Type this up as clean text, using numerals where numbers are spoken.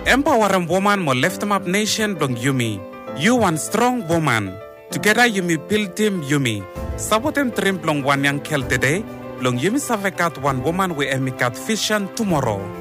empower a woman mo lift up nation dong Yumi. You one strong woman. Together Yumi build team Yumi. Sabotem trim blong one yang kel today. Long Yumi savekat one woman we emikat vision tomorrow.